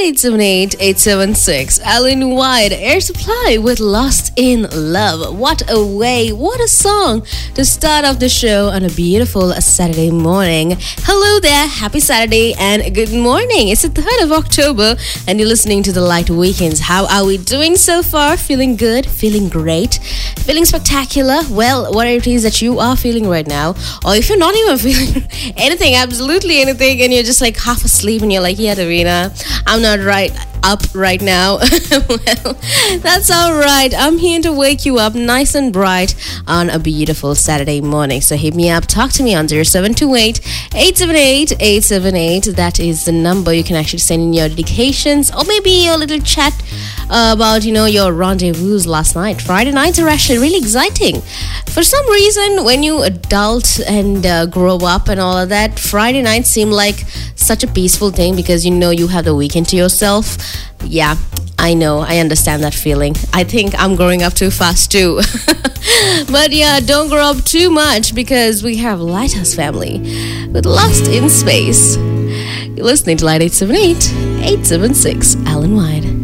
878-876. Alan White, Air Supply with Lost in Love. What a way, what a song to start off the show on a beautiful Saturday morning. Hello there, happy Saturday and good morning. It's the 3rd of October and you're listening to the Light Weekends. How are we doing so far? Feeling good? Feeling great? Feeling spectacular? Well, what it is that you are feeling right now, or if you're not even feeling anything, absolutely anything, and you're just like half asleep and you're like, yeah, Davina, I'm not up right now. Well, that's all right. I'm here to wake you up nice and bright on a beautiful Saturday morning. So hit me up, talk to me on 0728-878-878. That is the number. You can actually send in your dedications or maybe your little chat about, your rendezvous last night. Friday nights are actually really exciting. For some reason, when you adult and grow up and all of that, Friday nights seem like such a peaceful thing because you have the weekend to yourself. Yeah, I know. I understand that feeling. I think I'm growing up too fast too. But yeah, don't grow up too much because we have Lighthouse Family with Lost in Space. You're listening to Light 878-876, Alan White.